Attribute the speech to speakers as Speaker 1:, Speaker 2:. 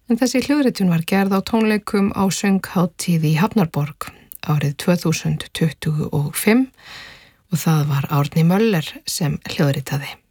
Speaker 1: En þessi hljóðritun var gerð á tónleikum á sönghátíð í Hafnarborg árið 2025 og það var Árni Möller sem hljóðritaði.